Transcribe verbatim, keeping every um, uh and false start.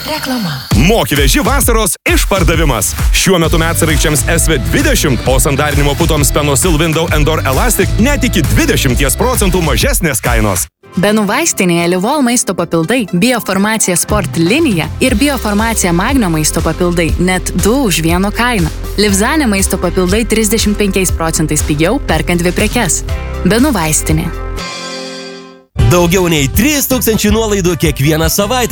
Reklama. Moki veži vasaros išpardavimas. Šiuo metu medsraigčiams S V dvidešimt, o sandarinimo putoms Penosil Window Endor Elastic net iki dvidešimt procentų mažesnės kainos. Benų vaistinėje Livol maisto papildai, Biofarmacija Sport linija ir Biofarmacija Magnio maisto papildai net du už vieno kainą. Livzane maisto papildai trisdešimt penkiais procentais pigiau perkant dvi prekes. Benų vaistinė. Daugiau nei trys tūkstančiai nuolaidų kiekvieną savaitę.